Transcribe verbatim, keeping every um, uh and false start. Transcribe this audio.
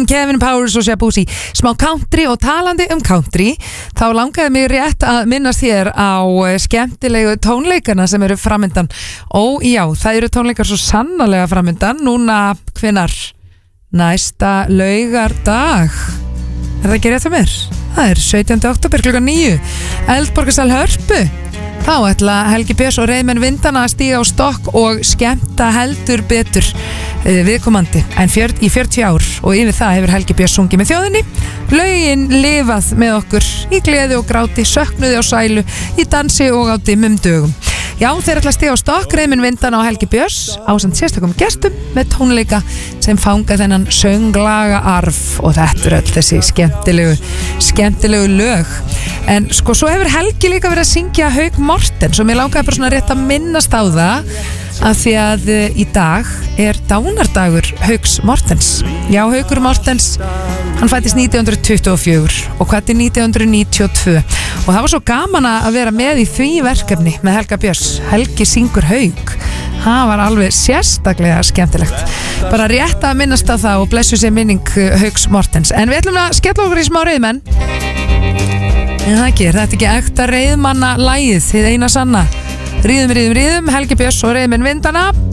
Brown, Kevin Powers og Shabuzi. Smá country og talandi um country, þá langaði mig rétt að minnast þér á skemmtilegu tónleikana sem eru framundan. Ó já, það eru tónleikar svo sannarlega framundan. Núna, hvenær? Næsta laugardag. Er það ekki rétt að mér? Það er sautjánda október klukkan níu. Eldborgarsal Hörpu. Þá ætla Helgi Björns og Reiðmenn Vindana að stíga á stokk og skemmta heldur betur viðkomandi en fjör, í fjörutíu ár og yfir það hefur Helgi Björns sungið með þjóðinni. Lögin lifað með okkur í gleði og gráti, söknuði og sælu, í dansi og á dimmum dögum. Já, þeir ætla að stíga á stokk, Reiðmenn Vindana og Helgi Björns ásamt sérstökum gestum með tónleika sem fanga þennan sönglaga arf og þetta er öll þessi skemmtilegu, skemmtilegu lög. En sko, svo hefur Helgi líka verið að syngja Hauk Mortens og mér langaði bara svona rétt að minnast á það af því að í dag er dánardagur Hauks Mortens. Já, Haukur Mortens, hann fættist nítján hundruð tuttugu og fjögur og kvaddi nítján hundruð níutíu og tvö og það var svo gaman að vera með í því verkefni með Helga Björns. Helgi syngur Hauk. Það var alveg sérstaklega skemmtilegt. Bara rétt að minnast á það og blessu sér minning Hauks Mortens. En við ætlum að skella okkur í smá reiðmenn. En það ekki, er þetta ekki ekta reiðmanna lagið, þið eina sanna? Ríðum, ríðum, ríðum, Helgi Björns og Reiðmenn Vindana.